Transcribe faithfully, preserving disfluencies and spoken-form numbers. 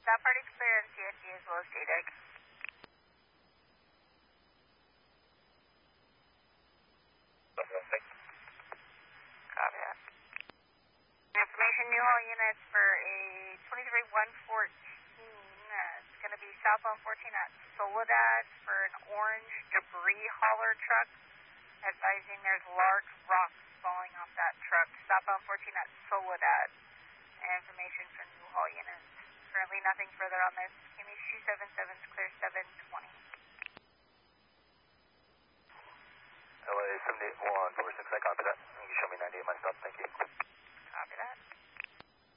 That party's clear in C S D as well as J D E C. Copy that. Information, New Hall units for a twenty-three one fourteen. Uh, it's going to be southbound fourteen at Soledad for an orange debris hauler truck. Advising there's large rocks falling off that truck. Southbound fourteen at Soledad. Information for New Hall units. Currently nothing further on this. Give me two seven seven